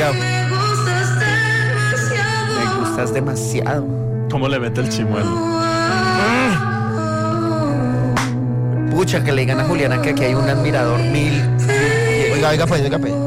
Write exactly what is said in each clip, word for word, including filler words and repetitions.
demasiado. Me gustas demasiado. ¿Cómo le mete el chimuelo? Pucha, que le digan a Juliana que aquí hay un admirador mil. Oiga, oiga, pues, oiga, pues.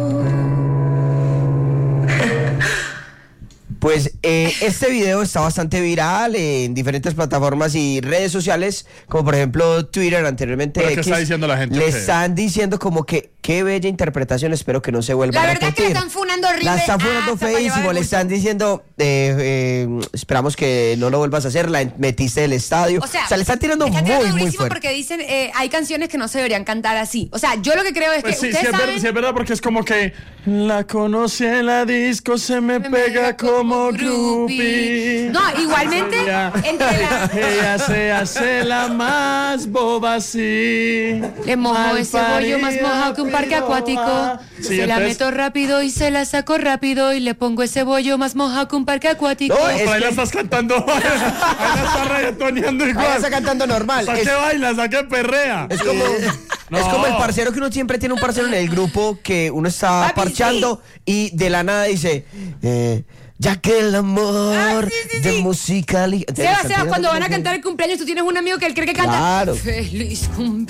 Pues eh, este video está bastante viral en diferentes plataformas y redes sociales, como por ejemplo Twitter, anteriormente ¿Pero qué X. está diciendo la gente? Le ¿Qué? están diciendo como que qué bella interpretación, espero que no se vuelva La a verdad repetir. es que la están funando horrible. La están funando hasta para feísimo, llevar le el están gusto. diciendo, eh, eh, esperamos que no lo vuelvas a hacer, la metiste del estadio. O sea, le están tirando están muy, tirando muy durísimo fuerte. porque dicen, eh, hay canciones que no se deberían cantar así. O sea, yo lo que creo es Pues que sí, ustedes sí es, saben... verdad, sí es verdad, porque es como que la conocí en la disco, se me, Me pega pega como como groupie. groupie. No, igualmente, Ella, entre la- ella se hace la más boba, sí. Le mojo ese bollo más mojado que un parque acuático. Sí, se la entonces- meto rápido y se la saco rápido y le pongo ese bollo más mojado que un parque acuático. No, Ahí es la que- estás cantando, ahí la estás reggaetoneando Ahí igual. está cantando normal. ¿A qué Es, bailas? ¿A qué perrea? es como, No. es como el parcero que uno siempre tiene un parcero en el grupo que uno está Papi, parchando y de la nada dice, eh, ya que el amor Ah, sí, sí, de sí. música... li- Seba, Entonces, Seba, cuando van a como- cantar el cumpleaños, tú tienes un amigo que él cree que canta Claro. feliz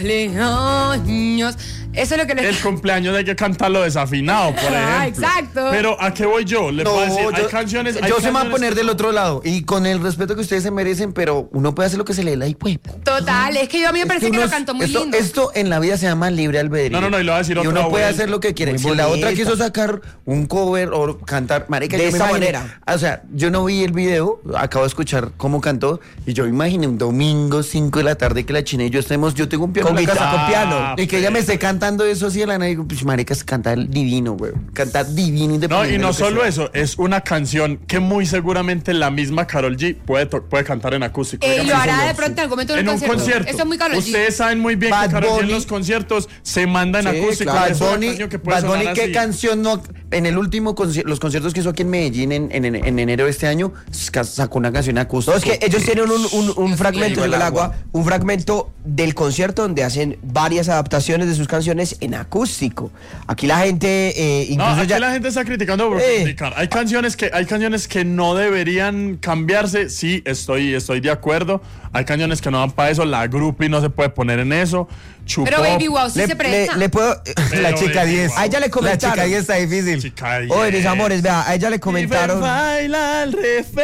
cumpleaños. Eso es lo que le... El cumpleaños hay que cantarlo desafinado, por ejemplo. Ah, exacto. Pero ¿a qué voy yo? Le puedo decir, hay yo, canciones... hay yo se me voy a canciones poner que- del otro lado. Y con el respeto que ustedes se merecen, pero uno puede hacer lo que se le dé la pues. Total, es que yo a mí me parece que, lo cantó muy esto, lindo. Esto en la vida se llama libre albedrío. No, no, no, y le voy a decir Y otra uno puede vuelta. hacer lo que quiere. Muy Si la otra bonita. quiso sacar un cover o cantar, marica, De yo me esa imaginé- manera. O sea, yo no vi el video, acabo de escuchar cómo cantó y yo imaginé un domingo cinco de la tarde que la China y yo estemos, yo tengo un piano Con en la guitarra, casa con piano. y que ella me esté cantando eso así de la nada y digo, pues marica, es cantar divino, güey. Cantar divino No, independiente y de no lo que solo sea. eso, es una canción que muy seguramente la misma Karol G puede, to- puede cantar en acústico. Eh, Digamos, lo sí, hará señor, de pronto sí. en algún momento de un En un concierto. concierto. Eso es muy Karol G. Ustedes saben muy bien Bad que Karol G en Bunny- los conciertos se manda en Sí, acústico. claro. Es Bad una Bunny, canción que puede Bad Bunny, sonar ¿qué así. canción no? En el último conci- los conciertos que hizo aquí en Medellín en, en, en- en enero de este año, ska- sacó una canción acústica. No, es que ellos tienen un, un, un fragmento el del agua. agua, un fragmento del concierto donde hacen varias adaptaciones de sus canciones en acústico. Aquí la gente eh, No, incluso aquí ya... la gente está criticando por Eh. criticar. Hay canciones que hay canciones que no deberían cambiarse. Sí, estoy estoy de acuerdo. Hay canciones que no van para eso. La groupie no se puede poner en eso. Chupó. Pero Baby Wow sí le, se presta. le- le puedo... Pero, la chica baby, diez. wow. A ella le La comentaron... chica diez está difícil. Chica Oye, diez. mis amores, vea, a ella le comentaron... Vive, baila al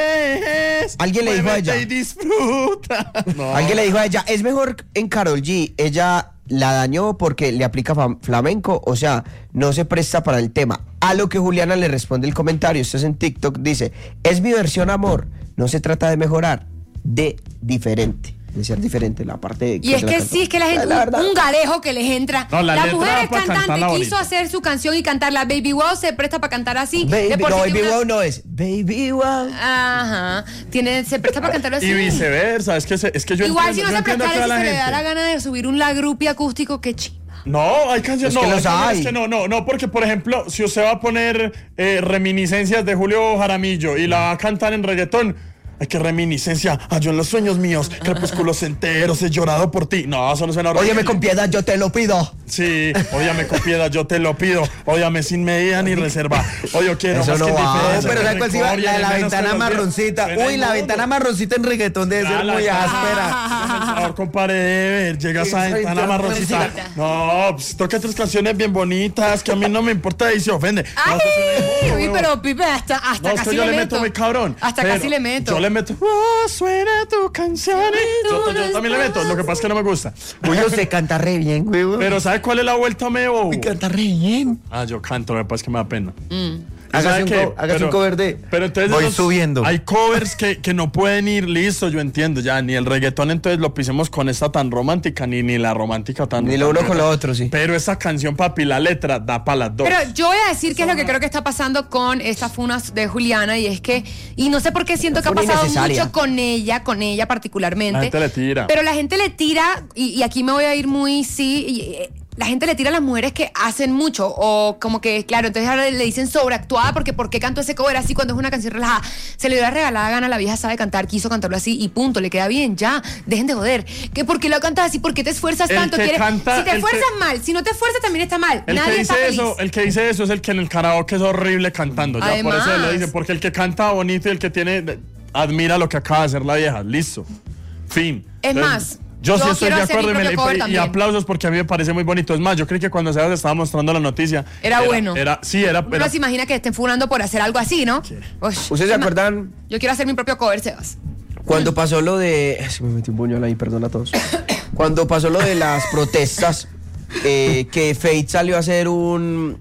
revés. Alguien le dijo a Muévete ella. y disfruta. No. Alguien le dijo a ella, es mejor en Karol G, ella la dañó porque le aplica fam- flamenco, o sea, no se presta para el tema. A lo que Juliana le responde el comentario, esto es en TikTok, dice, es mi versión amor, no se trata de mejorar, de diferente, de ser diferente, la parte de... Y es la que cantó. sí, es que la gente, La verdad. un, un garejo que les entra. No, la la letra mujer va es pa' cantante, cantarla quiso bonito. hacer su canción y cantarla. Baby Wow se presta para cantar así. Baby, De por no, sí Baby tiene una- Wow no es, Baby Wow. Ajá. Tiene, se presta para cantarlo así. Y viceversa. Es que, se- es que yo Igual entiendo, si no yo se entiendo a prestara, toda si la se le da gente. la gana de subir un la grupi acústico, qué chimba. No, hay canciones, Es no, que hay los canciones hay. que no, no, no, porque por ejemplo, si usted va a poner eh, reminiscencias de Julio Jaramillo y la va a cantar en reggaetón, hay que reminiscencia, ah, yo en los sueños míos, crepúsculos enteros, he llorado por ti. No, eso no suena horrible. Óyeme con piedad, yo te lo pido. Sí, óyame con piedad, yo te lo pido. Óyame sin medida ni reserva. Oye, yo quiero Eso más no que va. indiferencia, Pero que ¿sabes cuál sí va? rencor y La de la menos que ventana los días. marroncita. Suena Uy, la inmundo. ventana marroncita en reggaetón debe ser Ah, la muy ventana- áspera. Por favor, compadre, de ver, llega esa Esa ventana ventana marroncita. marroncita. No, pues toca otras canciones bien bonitas que a mí no me importa y se ofende. No, Ay, eso suena- uy, pero Pipe, hasta, hasta No, es casi que yo le le meto meto. muy cabrón. Hasta pero casi le meto. Yo le meto. Oh, suena tu canción. y- Yo, yo también le meto. Lo que pasa es que no me gusta. Uy, se canta re bien, güey. Pero ¿sabe cuál es la vuelta meo? Uy, canta re bien. Ah, yo canto, me pasa que me da pena. Hágase ¿Sabe un, qué? co- hágase Pero- un cover de. Pero entonces Voy esos- subiendo. Hay covers que, que no pueden ir, listo, yo entiendo, ya ni el reggaetón entonces lo pisemos con esta tan romántica, ni, ni la romántica tan... Ni lo tan uno con buena. lo otro, sí. Pero esa canción, papi, la letra da para las dos. Pero yo voy a decir qué es lo que creo que está pasando con esta funa de Juliana y es que, y no sé por qué siento que ha Funa pasado innecesaria. mucho con ella, con ella particularmente. La gente le tira. Pero la gente le tira, y, y aquí me voy a ir muy, sí, y, eh, la gente le tira a las mujeres que hacen mucho, o como que, claro, entonces ahora le dicen sobreactuada, porque ¿por qué cantó ese cover así cuando es una canción relajada? Se le dio la regalada gana, la vieja sabe cantar, quiso cantarlo así y punto, le queda bien, ya, dejen de joder. ¿Qué, ¿Por qué lo cantas así? ¿Por qué te esfuerzas El tanto? que ¿Quieres- canta- si te el esfuerzas que- mal, si no te esfuerzas también está mal. El Nadie que está dice feliz. eso, el que dice eso es el que en el karaoke es horrible cantando. Ya por Además. eso lo dice, porque el que canta bonito y el que tiene admira lo que acaba de hacer la vieja. Listo. Fin. Es Entonces, más, yo sí yo estoy quiero de hacer acuerdo mi y, me- propio cover y- y también. aplausos porque a mí me parece muy bonito. Es más, yo creí que cuando Sebas estaba mostrando la noticia Era bueno. Era, sí, era, Uno era- no se imagina que estén funando por hacer algo así, ¿no? Uy, ¿Ustedes se es más, acuerdan Yo quiero hacer mi propio cover, Sebas. cuando pasó lo de... Ay, se me metí un puñal ahí, perdón a todos. Cuando pasó lo de las protestas, eh, que Fate salió a hacer un...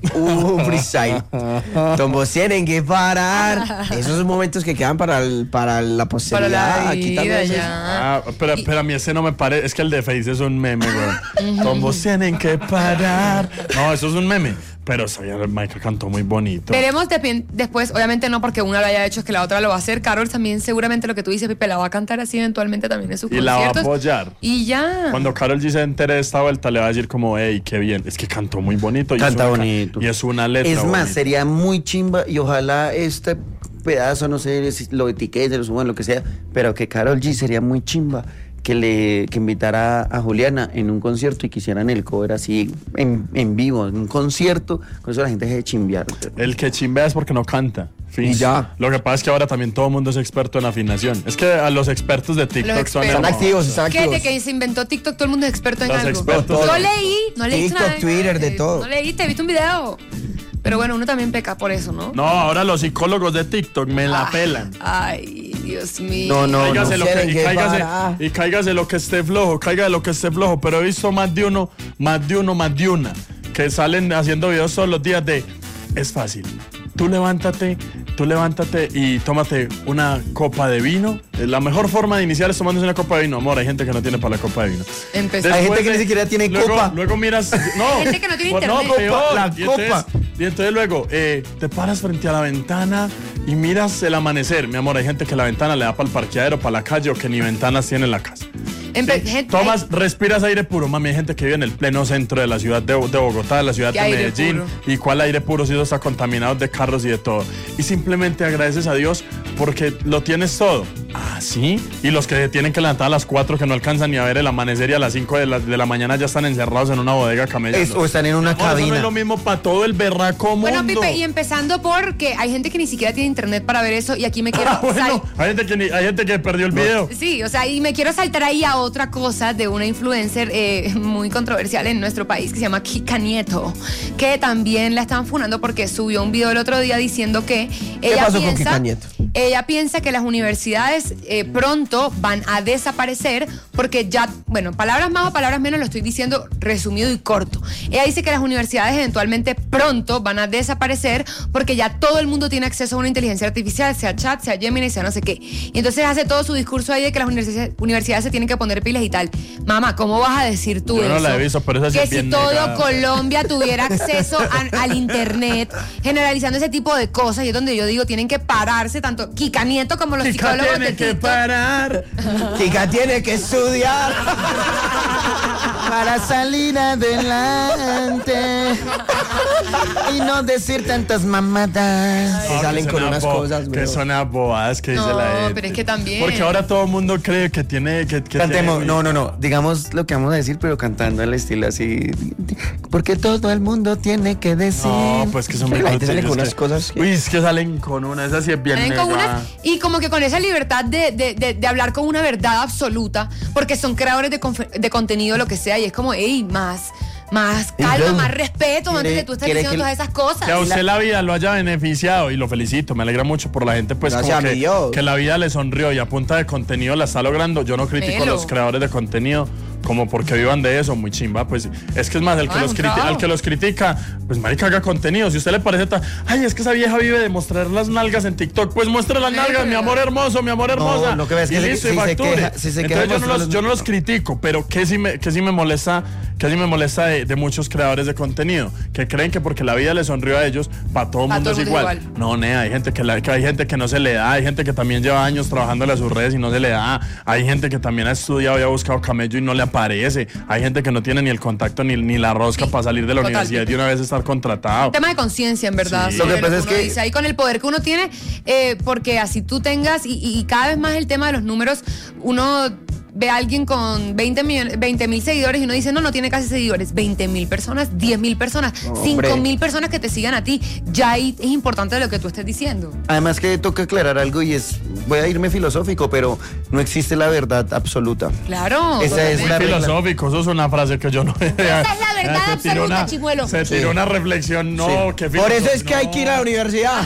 un freestyle. Tombos tienen que parar. Esos son momentos que quedan para, el- para la posteridad. Para la Aquí también vida, es- ya. Ah, pero, pero a mí ese no me parece. Es que el de Face es un meme, güey. Todos tienen que parar. No, eso es un meme. Pero sabía, Michael cantó muy bonito. Veremos depi- después, obviamente no porque una lo haya hecho, es que la otra lo va a hacer. Carol también seguramente lo que tú dices, Pipe, la va a cantar así eventualmente también en sus Y la va a conciertos. apoyar. Y ya. Cuando Karol G se entere de esta vuelta, le va a decir como, hey, qué bien. Es que cantó muy bonito. y Canta es una ca- bonito. Y es una letra Es más, bonita. sería muy chimba y ojalá este pedazo, no sé si lo etiquete, lo suban, lo que sea, pero que Karol G sería muy chimba que le que invitara a Juliana en un concierto y quisieran el cover así en, en vivo, en un concierto, con eso la gente se de chimbear. El que chimbea es porque no canta. Fin. Y ya. Lo que pasa es que ahora también todo el mundo es experto en afinación. Es que a los expertos de TikTok son expertos. Están como- activos, están ¿Qué? activos. De que se inventó TikTok, todo el mundo es experto en Los algo. expertos Yo de- leí, no leí TikTok, nada. Twitter, de Eh, todo. No leíste, viste un video. Pero bueno, uno también peca por eso, ¿no? No, ahora los psicólogos de TikTok me la Ah, pelan. Ay, Dios mío. No, no, Cáigase lo que, Tienen y, que cáigase, parar. y cáigase lo que esté flojo, caiga de lo que esté flojo. Pero he visto más de uno, más de uno, más de una, que salen haciendo videos todos los días de, es fácil. Tú levántate, tú levántate y tómate una copa de vino. La mejor forma de iniciar es tomándose una copa de vino. Amor, hay gente que no tiene para la copa de vino. Empezó. Hay gente Después que de- ni siquiera tiene luego, copa. Luego miras. No. Hay gente que no tiene Pues internet. peor. La y, entonces, copa. y entonces luego eh, te paras frente a la ventana y miras el amanecer. Mi amor, hay gente que la ventana le da para el parqueadero, para la calle o que ni ventanas tiene en la casa. Empe- Sí, gente- Tomas, respiras aire puro, mami. Hay gente que vive en el pleno centro de la ciudad de, de Bogotá, de la ciudad ¿Qué de aire Medellín. puro? ¿Y cuál aire puro si eso está contaminado de carros y de todo? Y simplemente agradeces a Dios porque lo tienes todo. Ah, sí. Y los que se tienen que levantar a las cuatro que no alcanzan ni a ver el amanecer y a las cinco de la, de la mañana ya están encerrados en una bodega camellando. Es- o están en una Amor, eso no cabina. es lo mismo para todo el berraco mundo. Bueno, Pipe, y empezando porque hay gente que ni siquiera tiene internet para ver eso y aquí me quiero Ah, bueno, sal- hay gente que, ni- hay gente que perdió el video. Sí, o sea, y me quiero saltar ahí a otra cosa de una influencer eh, muy controversial en nuestro país que se llama Kika Nieto, que también la estaban funando porque subió un video el otro día diciendo que ella pasó con piensa, Kika Nieto? ella piensa que las universidades eh, pronto van a desaparecer porque ya, bueno, palabras más o palabras menos lo estoy diciendo resumido y corto. Ella dice que las universidades eventualmente pronto van a desaparecer porque ya todo el mundo tiene acceso a una inteligencia artificial, sea chat, sea Gemini, sea no sé qué. Y entonces hace todo su discurso ahí de que las universidades, universidades se tienen que poner pilas y tal. Mamá, ¿cómo vas a decir tú Yo eso? no la he visto, pero esa sí que es si bien todo negada. Colombia tuviera acceso a- al internet, generalizando ese tipo de cosas, y es donde yo digo, tienen que pararse tanto Kika Nieto como los Kika psicólogos de tiene que TikTok. parar. Kika tiene que estudiar. Para salir adelante y no decir tantas mamadas. Se No, salen que con son unas abo- cosas, que bro. son abobadas que dice No, la gente. pero es que también. Porque ahora todo el mundo cree que tiene que, que Cantemos, tiene- no, no, no, digamos lo que vamos a decir, pero cantando al estilo así. Porque todo el mundo tiene que decir. No, pues que son muy La gente sale con cotillos unas que- cosas que- Uy, es que salen con una, esa sí es bien Salen con negada. unas- y como que con esa libertad de, de- de- de hablar con una verdad absoluta, porque son creadores de, confe- de contenido, lo que sea, y es como, hey, más, más calma, Entonces, más respeto, antes quiere- de tú estar quiere diciendo que- todas esas cosas. Que a usted la vida lo haya beneficiado y lo felicito, me alegra mucho por la gente, pues Gracias como a que, mi Dios. que la vida le sonrió y a punta de contenido la está logrando. Yo no critico Melo. a los creadores de contenido como porque vivan de eso, muy chimba, pues es que es más, el que, Ah, los, un criti- trabajo. al que los critica, pues marica, haga contenido. Si a usted le parece tan, ay, es que esa vieja vive de mostrar las nalgas en TikTok, pues muestre las Sí, nalgas, pero- mi amor hermoso, mi amor hermosa. lo que ves y que se- listo, y si se facture. queja- si se queja Entonces yo no, mostrar los, las- yo no los critico, pero que sí me, que sí me molesta, que sí me molesta de, de muchos creadores de contenido, que creen que porque la vida les sonrió a ellos, para todo el Pa' mundo todo es el mundo igual. es igual. No, nea, hay gente que, la- que hay gente que no se le da, hay gente que también lleva años trabajándole a sus redes y no se le da, hay gente que también ha estudiado y ha buscado camello y no le ha parece. Hay gente que no tiene ni el contacto ni, ni la rosca Sí, para salir de la total. universidad y de una vez estar contratado. Un tema de conciencia, en verdad. Sí. sobre Lo que pasa uno es que- dice. Ahí con el poder que uno tiene, eh, porque así tú tengas, y, y- y cada vez más el tema de los números, uno ve a alguien con veinte mil seguidores y uno dice, no, no tiene casi seguidores. veinte mil personas, diez mil personas, cinco mil personas que te sigan a ti. Ya ahí es importante lo que tú estés diciendo. Además que toca aclarar algo y es, voy a irme filosófico, pero no existe la verdad absoluta. Claro. Esa es Muy la regla. filosófico, eso es una frase que yo no. Esa es la verdad se tiró absoluta, una- chimuelo. Se tiró una reflexión, no, Sí. que Por eso es que hay que ir a la universidad.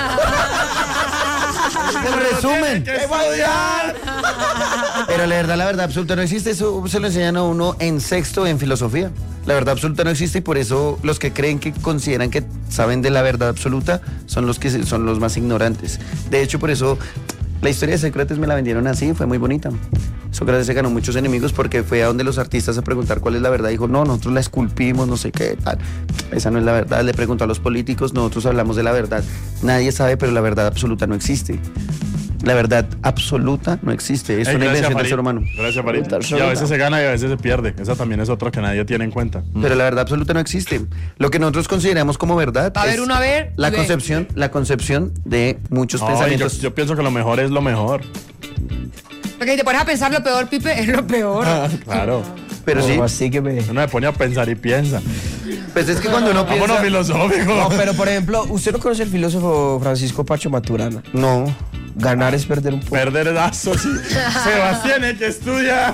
En resumen, que estudiar. pero la verdad, la verdad absoluta no existe. Eso se lo enseñan a uno en sexto en filosofía. La verdad absoluta no existe y por eso los que creen que consideran que saben de la verdad absoluta son los que se- son los más ignorantes. De hecho, por eso la historia de Sócrates me la vendieron así, fue muy bonita. Sócrates se ganó muchos enemigos porque fue a donde los artistas a preguntar cuál es la verdad. Dijo, no, nosotros la esculpimos, no sé qué, tal. Esa no es la verdad. Le preguntó a los políticos, nosotros hablamos de la verdad. Nadie sabe, pero la verdad absoluta no existe. La verdad absoluta no existe. Es Ey, una gracias, invención del Farid. ser humano. Gracias, Farid. Absoluta, Y a absoluta. veces se gana y a veces se pierde. Esa también es otra que nadie tiene en cuenta. Pero la verdad absoluta no existe. Lo que nosotros consideramos como verdad Va a haber es uno a ver y la ve. concepción, la concepción de muchos No, y yo, pensamientos. yo pienso que lo mejor es lo mejor. Porque si te pones a pensar lo peor, Pipe, es lo peor. Claro. Pero sí, Así que me... Uno me pone a pensar y piensa. pues es que cuando uno piensa... Vámonos filosófico. No, pero por ejemplo, ¿usted no conoce el filósofo Francisco Pacho Maturana? No. Ganar es perder un poco. Perder dazo, sí. Sebastián, hay que estudiar.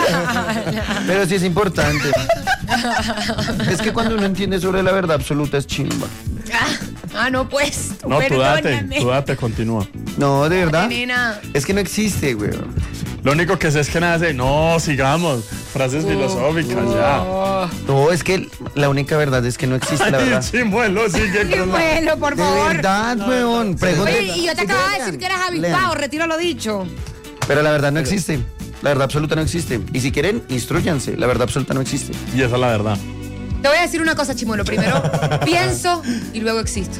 Pero sí es importante. Es que cuando uno entiende sobre la verdad absoluta es chimba. Ah, no, pues. No, tú date, perdóname. tú date, continúa. No, de verdad. Nena. Es que no existe, güey. Lo único que sé es que nada hace, no, sigamos. Frases filosóficas, ya. No, es que la única verdad es que no existe la Ay, verdad. Chimuelo, sigue Qué con la... bueno, por De favor. verdad, weón. Pregúntale- Oye, y yo te acababa de decir que eras avispado, Lean. retiro lo dicho. Pero la verdad no existe. La verdad absoluta no existe. Y si quieren, instruyanse. La verdad absoluta no existe. Y esa es la verdad. Te voy a decir una cosa, Chimuelo. Primero pienso y luego existo.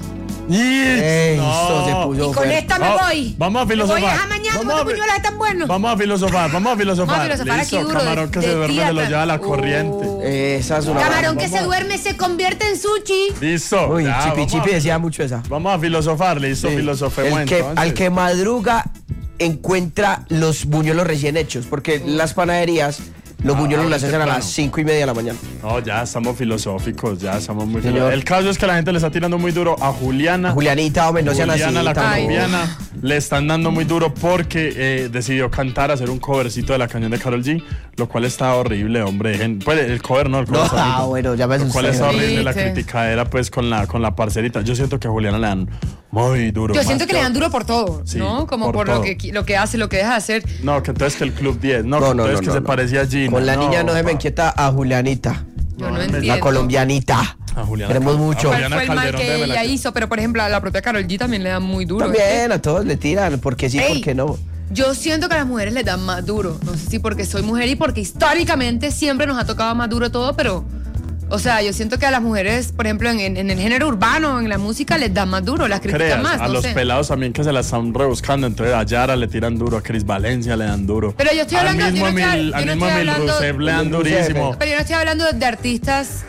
Ey, esto se puso Y con fuerte. esta me Vamos- voy. vamos a filosofar. Me voy a mañana Vamos con a- los puñuelos están buenos. Vamos a filosofar, vamos a filosofar. Vamos a filosofar Listo, aquí duro, camarón de- que de se duerme día se lo atrás. lleva a la Uh. corriente. Esa es una... Camarón que vamos. se duerme se convierte en sushi. Listo. Uy, ya, Chipi vamos Chipi a- decía mucho esa. Vamos a filosofar, listo, filosofemos El que, entonces. al que madruga encuentra los buñuelos recién hechos, porque las panaderías los Ah, buñuelos ahora las hacen a temprano. las cinco y media de la mañana. No, ya estamos filosóficos, ya estamos muy Señor. filosóficos. El caso es que la gente le está tirando muy duro a Juliana. Julianita, hombre, no sean así. Juliana, la tampoco. colombiana, le están dando muy duro porque eh, decidió cantar, hacer un covercito de la canción de Karol G, lo cual está horrible, hombre. Gen- Pues el cover no, el cover No, está bonito. ah, bueno, ya me Lo cual está asusté. horrible, la Triste. criticadera pues con la, con la parcerita. Yo siento que a Juliana le dan muy duro. Yo más siento que le dan a- duro por todo, Sí, ¿no? Como por por, todo. lo que lo que hace, lo que deja de hacer. No, que entonces que el Club diez, no, No, que no, entonces no, que no, se no. parecía a Gina. Con la niña no se me pa. inquieta a Julianita, Yo no No, entiendo. la colombianita. A Juliana Queremos Cal- mucho. a ¿Cuál Juliana fue el mal Calderón que de ella Belac- hizo? Pero, por ejemplo, a la propia Karol G también le dan muy duro. También a todos le tiran, porque sí, Ey, porque no. Yo siento que a las mujeres les dan más duro. No sé si porque soy mujer y porque históricamente siempre nos ha tocado más duro todo, pero... O sea, yo siento que a las mujeres, por ejemplo, en, en- en el género urbano, en la música, les dan más duro, las critican Creas, más, a no los sé. pelados también que se la están rebuscando, entonces a Yara le tiran duro, a Cris Valencia le dan duro. Pero yo estoy al hablando- mismo yo no estoy- Emil- yo al no mismo estoy Emil hablando- Rousseff le dan durísimo. Pero yo no estoy hablando de artistas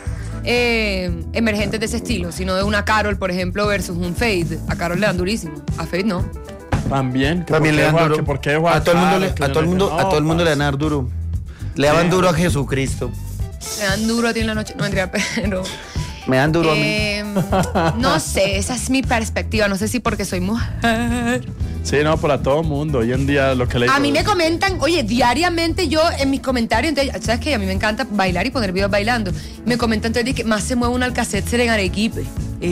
eh, emergentes de ese estilo, sino de una Carol, por ejemplo, versus un Fade. A Carol le dan durísimo, a Fade no. También, que También por le qué dan Juan- duro. que por qué Juan A todo el mundo, le, Carlos, que a no todo el sé mundo, qué. a todo el No, mundo le parce. dan duro. Le daban Sí. duro a Jesucristo. Le dan duro a ti en la noche, no vendría, pero... Me dan duro a mí. Eh, no sé, esa es mi perspectiva. No sé si porque soy mujer. Sí, no, para todo mundo. Hoy en día lo que le A digo- mí me comentan, oye, diariamente yo en mis comentarios, entonces, ¿sabes qué? A mí me encanta bailar y poner videos bailando. Me comentan entonces que más se mueve un Alcacet en Arequipe.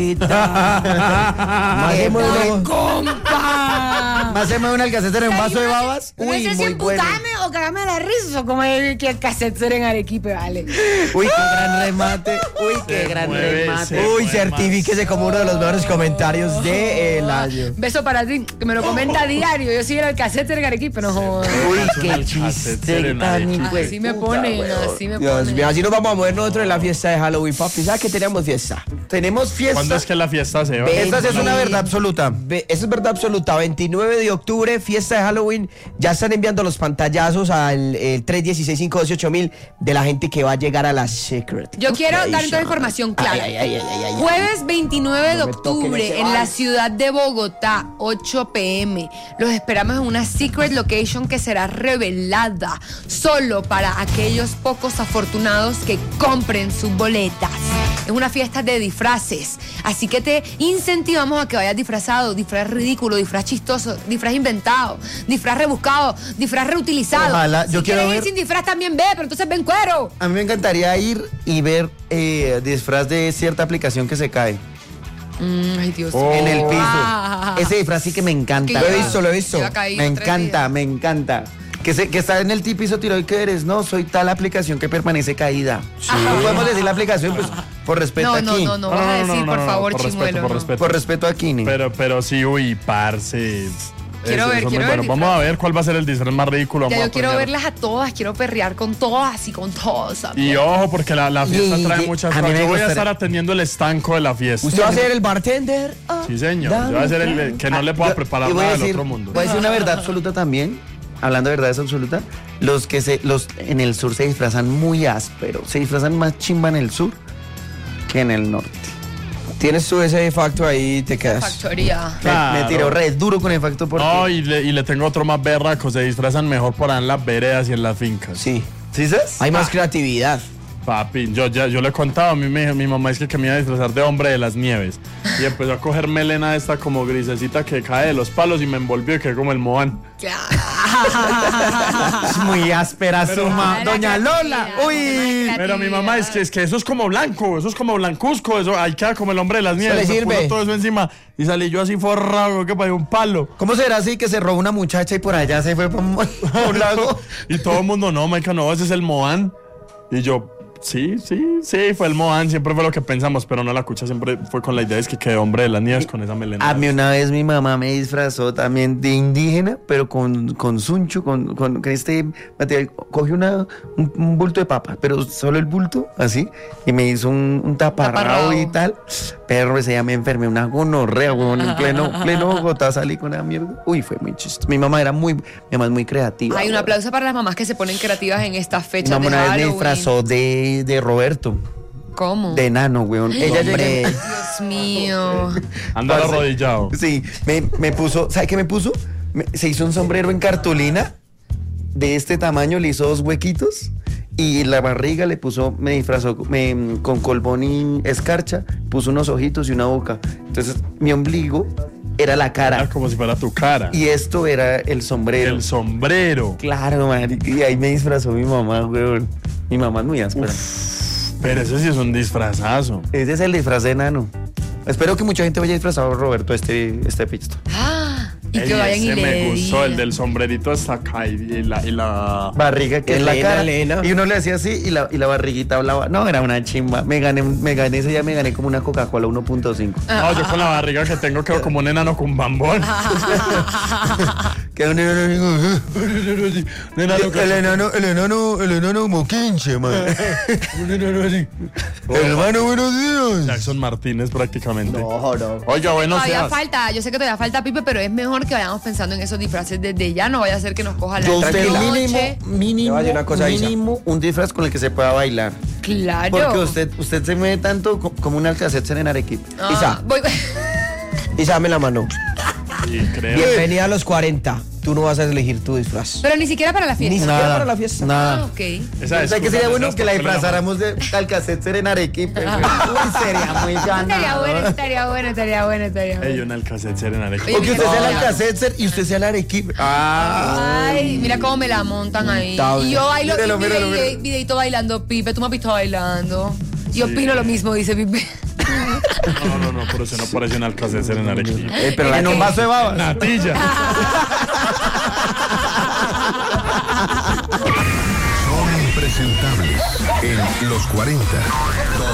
Más se mueve uno- ¡Compa! Más se me una alcacetera en un vaso de babas. No Uy, sé si muy bueno. emputarme o cagarme la risa o como el que Alcacet en Arequipe, vale. Uy, qué gran remate. Uy, qué Se gran mueve, remate. se Uy, mueve certifíquese como uno de los mejores comentarios del año. Beso para ti, que me lo comenta a diario. Yo soy el Alcacet en Arequipe, no jodas. Uy, Un qué alcacete chiste en tan Arequipe. hijo de Así me puta, ponen, weón. así me Dios ponen. mío, así nos vamos a mover nosotros en la fiesta de Halloween, papi. ¿Sabes que teníamos fiesta? Tenemos fiesta. ¿Cuándo es que la fiesta se va? Ve- Esta sí es una verdad absoluta. Ve- Eso es verdad absoluta. veintinueve de octubre, fiesta de Halloween. Ya están enviando los pantallazos al el tres uno seis, cinco uno ocho mil de la gente que va a llegar a la Secret. Yo quiero dar Location. toda información clara. Ay, ay, ay, ay, ay, ay. Jueves veintinueve de No me toquen octubre ese en la bar. ciudad de Bogotá, ocho p m Los esperamos en una secret location que será revelada solo para aquellos pocos afortunados que compren sus boletas. Es una fiesta de disfraces, así que te incentivamos a que vayas disfrazado, disfraz ridículo, disfraz chistoso, disfraz inventado, disfraz rebuscado, disfraz reutilizado. Ojalá, yo si quiero quieres ver- ir sin disfraz también ve, pero entonces ven cuero. A mí me encantaría ir y ver eh, disfraz de cierta aplicación que se cae Mm, ay, Dios Oh. en el piso. Ah. Ese disfraz sí que me encanta. Lo he visto, lo he visto. Yo he caído Me tres encanta, días. me encanta. Que, se, que está en el piso tirado y que eres, no, soy tal aplicación que permanece caída. No podemos decir la aplicación, pues, por respeto No, no, aquí. no, no, vas a decir, por favor, por respeto, chimuelo. por no. respeto. Por respeto a Kini. Pero, pero sí, uy, parce. Quiero Eso- ver, eso es muy quiero bueno. ver Vamos disfraz. a ver cuál va a ser el disfraz más ridículo. Ya Vamos yo a quiero poner- verlas a todas, quiero perrear con todas y con todos. Y ojo, porque la, la fiesta Y- trae y- muchas a mí cosas. me Yo voy a gustaría- estar atendiendo el estanco de la fiesta. ¿Usted va a ser el bartender? Ah, Sí, señor. Yo voy a ser el que no le pueda Yo- preparar y voy a nada del decir- otro mundo. Voy a decir una verdad absoluta también. Hablando de verdades absolutas, los que se, los en el sur se disfrazan muy áspero. Se disfrazan más chimba en el sur que en el norte. Tienes tú ese facto ahí, te quedas. Factoría. Me- Claro. Me, tiró re duro con el facto porque. No, y le, y le tengo otro más berraco. Se disfrazan mejor por ahí en las veredas y en las fincas. Sí. ¿Sí sabes? Hay más creatividad. Papi, yo, ya, yo le he contado, a mí me, mi mamá es que, que me iba a disfrazar de hombre de las nieves. Y empezó a coger melena esta como grisecita que cae de los palos y me envolvió y quedé como el Moan. Es muy áspera Pero- suma. Ah, la Doña creatividad, Lola. la Uy. creatividad. Pero mi mamá es que, es que eso es como blanco, eso es como blancuzco, eso ahí queda como el hombre de las nieves. le me sirve. puso todo eso encima y salí yo así forrado, que parecía un palo. ¿Cómo será así que se robó una muchacha y por allá se fue por un, por un lago? Y todo el mundo, no, Maica, no, ese es el Moan. Y yo, sí, sí, sí, fue el Moan, siempre fue lo que pensamos, pero no, la cucha siempre fue con la idea de que quedé hombre de las nieves con esa melena. A mí una vez mi mamá me disfrazó también de indígena, pero con, con suncho, con, con, con este material. Cogió una, un, un bulto de papa, pero solo el bulto, así, y me hizo un, un taparrabo Taparrabo. y tal. Perro, ese día me enfermé, una gonorrea, weón, en pleno, pleno Bogotá salí con una mierda. Uy, fue muy chistoso. Mi mamá era muy, mi mamá es muy creativa. Hay un weón. aplauso para las mamás que se ponen creativas en estas Mi fechas mamá de una vez me Halloween. disfrazó de, de Roberto, ¿Cómo? de enano, weón. Ella Hombre. llegó- Dios mío. Andar parce. arrodillado. Sí, me, me puso, ¿sabe qué me puso? Me- se hizo un sombrero en cartulina de este tamaño, le hizo dos huequitos y la barriga le puso, me disfrazó me- con colbón y escarcha, puso unos ojitos y una boca. Entonces mi ombligo era la Era cara como si fuera tu cara. y esto era el sombrero. El sombrero. Claro, marica, y ahí me disfrazó mi mamá, weón. Mi mamá es muy áspera. Pero ese sí es un disfrazazo. Ese es el disfraz de enano. Espero que mucha gente vaya disfrazado Roberto este, este pisto. Ah, y que Ey, vayan y ese le me gustó, digan. el del sombrerito hasta acá y y la... Y la... Barriga que es la Elena, cara. Elena. Y uno le hacía así y la, y la barriguita hablaba. No, era una chimba. Me gané, me gané ese día, me gané como una Coca-Cola uno punto cinco. No, yo con la barriga que tengo quedo como un enano con bambón. Que un enano así, Un enano que- el enano, el enano, el enano moquinche, man. Un enano así. Hermano, buenos días. Jackson Martínez prácticamente. No, no. Oiga, bueno, Todavía seas. falta, yo sé que todavía falta, Pipe, pero es mejor que vayamos pensando en esos disfraces desde ya, no vaya a ser que nos coja la Yo usted Tranquila. mínimo, noche. Le voy mínimo, a decir una cosa, Isa. mínimo un disfraz con el que se pueda bailar. Claro. Porque usted, usted se mueve tanto co- como un Alcacetzer en Arequipa. Ah, Isa. voy- Isa, dame la mano. Sí, creo. Bienvenida a los cuarenta. Tú no vas a elegir tu disfraz. pero ni siquiera para la Ni fiesta. siquiera para la fiesta. Ah, Nada. ok. Esa ¿Sabes qué excusa sería no bueno? seas Que la papel en mano. disfrazáramos de Alcacetzer en Arequipa. güey. Uy, sería muy ganado. Estaría bueno, estaría bueno, estaría bueno, estaría Ey, bueno. un Alcacetzer en Arequipa. Oye, O que usted sea el No. Alcacetzer y usted sea el Arequipa. Ah. Ay, mira cómo me la montan ahí. Montable. Y yo bailo, Míralo, y un míralo, video- míralo. videito bailando, Pipe. Tú me has visto bailando. Yo Sí. opino lo mismo, dice Pipe. No, no, no, pero eso no parece un Alcacetzer en Arequipa. Eh, pero en un vaso de baba. Natilla. Son impresentables en los cuarenta.